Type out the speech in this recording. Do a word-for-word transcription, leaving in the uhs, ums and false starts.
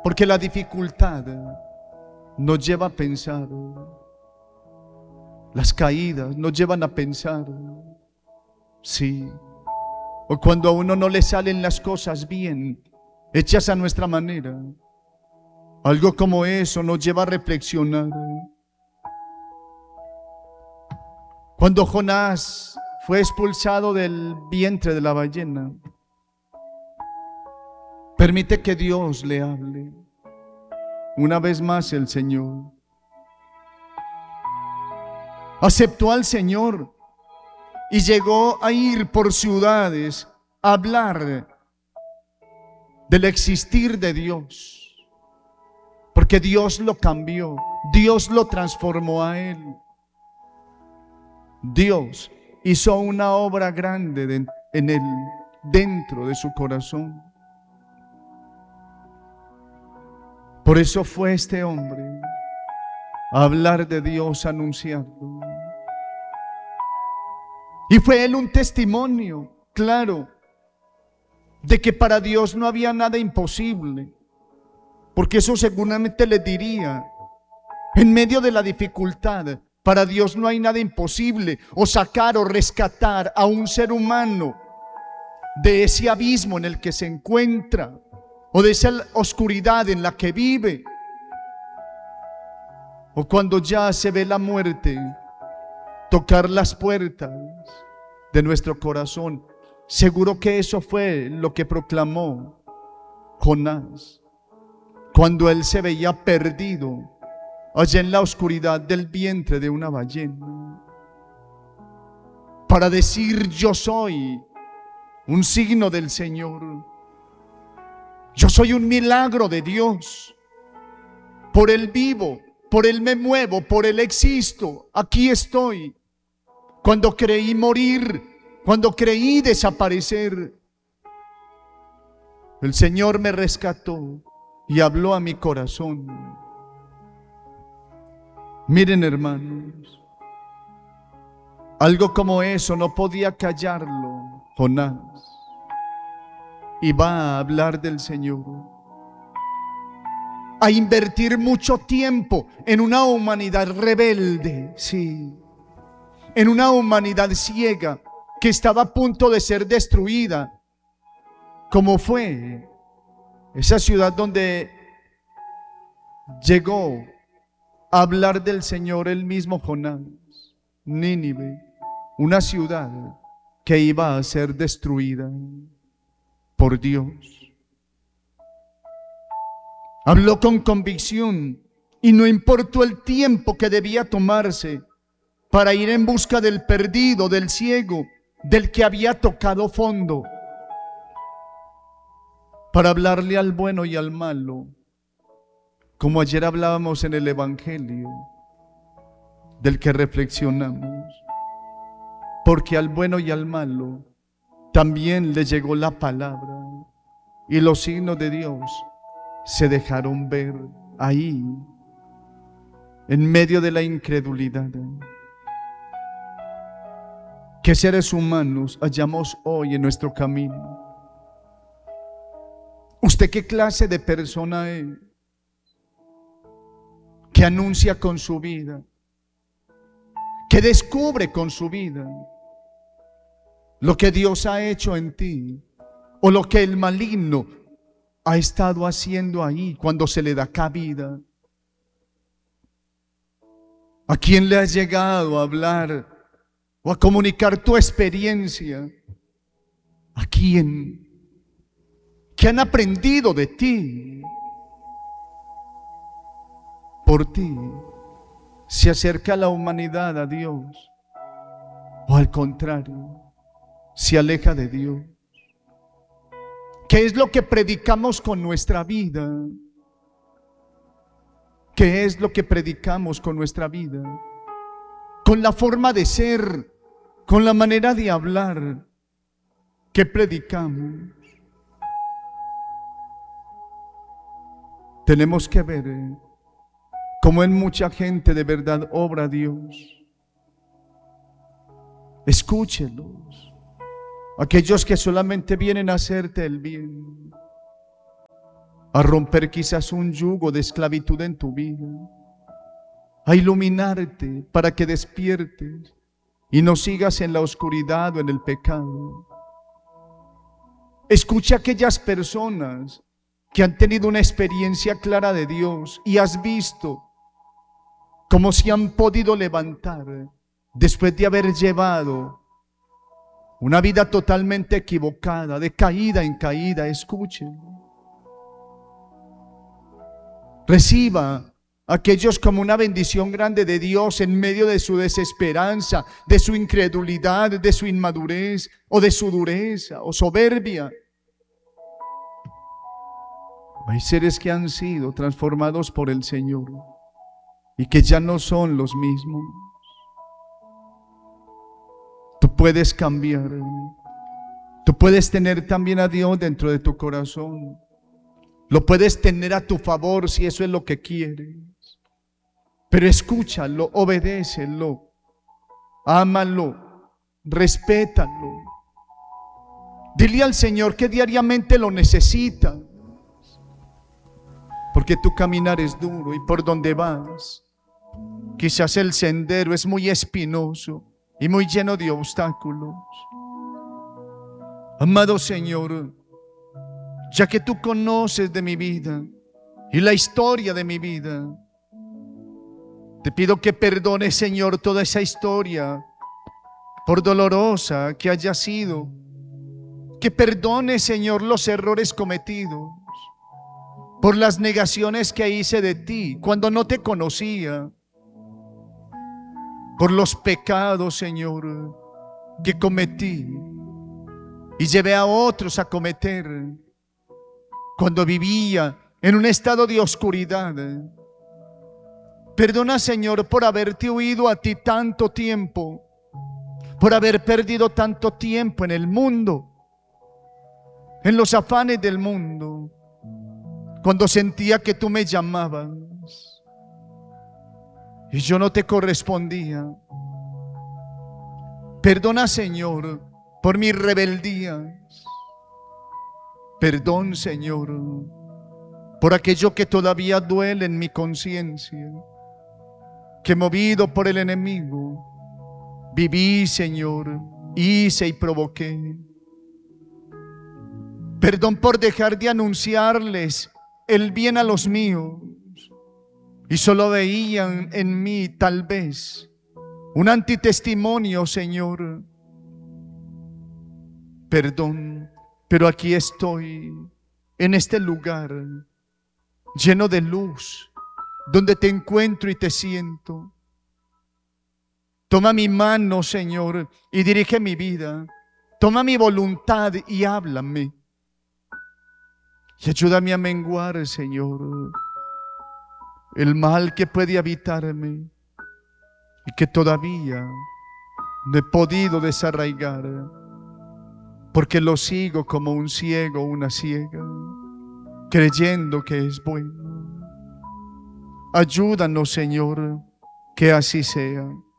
Porque la dificultad nos lleva a pensar, las caídas nos llevan a pensar, sí. O cuando a uno no le salen las cosas bien, hechas a nuestra manera, algo como eso nos lleva a reflexionar. Cuando Jonás fue expulsado del vientre de la ballena, permite que Dios le hable. Una vez más el Señor aceptó al Señor y llegó a ir por ciudades a hablar del existir de Dios, porque Dios lo cambió, Dios lo transformó a él. Dios hizo una obra grande de, en él, dentro de su corazón. Por eso fue este hombre a hablar de Dios, a anunciarlo. Y fue él un testimonio claro de que para Dios no había nada imposible, porque eso seguramente le diría, en medio de la dificultad, para Dios no hay nada imposible, o sacar o rescatar a un ser humano de ese abismo en el que se encuentra, o de esa oscuridad en la que vive, o cuando ya se ve la muerte tocar las puertas de nuestro corazón. Seguro que eso fue lo que proclamó Jonás cuando él se veía perdido allá en la oscuridad del vientre de una ballena, para decir: yo soy un signo del Señor, yo soy un milagro de Dios, por Él vivo, por Él me muevo, por Él existo, aquí estoy. Cuando creí morir, cuando creí desaparecer, el Señor me rescató y habló a mi corazón. Miren, hermanos, algo como eso no podía callarlo Jonás. Y va a hablar del Señor, a invertir mucho tiempo en una humanidad rebelde, sí, en una humanidad ciega que estaba a punto de ser destruida, como fue esa ciudad donde llegó a hablar del Señor el mismo Jonás, Nínive, una ciudad que iba a ser destruida por Dios. Habló con convicción y no importó el tiempo que debía tomarse para ir en busca del perdido, del ciego, del que había tocado fondo, para hablarle al bueno y al malo, como ayer hablábamos en el Evangelio, del que reflexionamos, porque al bueno y al malo también le llegó la palabra y los signos de Dios se dejaron ver ahí, en medio de la incredulidad. ¿Qué seres humanos hallamos hoy en nuestro camino? ¿Usted qué clase de persona es? ¿Qué anuncia con su vida? ¿Qué descubre con su vida? Lo que Dios ha hecho en ti, o lo que el maligno ha estado haciendo ahí cuando se le da cabida. ¿A quién le has llegado a hablar o a comunicar tu experiencia? ¿A quién? ¿Qué han aprendido de ti? Por ti se acerca la humanidad a Dios, o al contrario, se aleja de Dios. ¿Qué es lo que predicamos con nuestra vida? ¿Qué es lo que predicamos con nuestra vida? Con la forma de ser, con la manera de hablar. ¿Qué predicamos? Tenemos que ver eh, cómo en mucha gente de verdad obra Dios. Escúchelos. Aquellos que solamente vienen a hacerte el bien. a romper quizás un yugo de esclavitud en tu vida, a iluminarte para que despiertes y no sigas en la oscuridad o en el pecado. Escucha a aquellas personas que han tenido una experiencia clara de Dios y has visto cómo se han podido levantar después de haber llevado una vida totalmente equivocada, de caída en caída. Escuche. Reciba a aquellos como una bendición grande de Dios en medio de su desesperanza, de su incredulidad, de su inmadurez o de su dureza o soberbia. Hay seres que han sido transformados por el Señor y que ya no son los mismos. Tú puedes cambiar. Tú puedes tener también a Dios dentro de tu corazón. Lo puedes tener a tu favor si eso es lo que quieres. Pero escúchalo, obedécelo, ámalo, respétalo. Dile al Señor que diariamente lo necesita. Porque tu caminar es duro y por donde vas, quizás el sendero es muy espinoso y muy lleno de obstáculos. Amado Señor, ya que tú conoces de mi vida y la historia de mi vida, te pido que perdones, Señor, toda esa historia, por dolorosa que haya sido. Que perdones, Señor, los errores cometidos, por las negaciones que hice de ti cuando no te conocía, por los pecados, Señor, que cometí y llevé a otros a cometer cuando vivía en un estado de oscuridad. Perdona, Señor, por haberte huido a ti tanto tiempo, por haber perdido tanto tiempo en el mundo, en los afanes del mundo, cuando sentía que tú me llamabas y yo no te correspondía. Perdona, Señor, por mis rebeldías. Perdón, Señor, por aquello que todavía duele en mi conciencia, que movido por el enemigo, viví, Señor, hice y provoqué. Perdón por dejar de anunciarles el bien a los míos y solo veían en mí tal vez un antitestimonio, Señor. Perdón, pero aquí estoy en este lugar lleno de luz, donde te encuentro y te siento. Toma mi mano, Señor, y dirige mi vida. Toma mi voluntad y háblame. Y ayúdame a menguar, Señor, el mal que puede habitarme y que todavía no he podido desarraigar, porque lo sigo como un ciego o una ciega, creyendo que es bueno. Ayúdanos, Señor, que así sea.